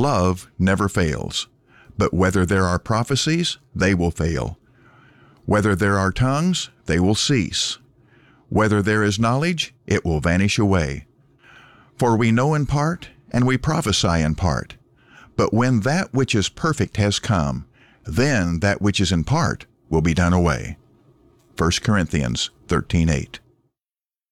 Love never fails. But whether there are prophecies, they will fail. Whether there are tongues, they will cease. Whether there is knowledge, it will vanish away. For we know in part, and we prophesy in part. But when that which is perfect has come, then that which is in part will be done away. 1 Corinthians 13:8.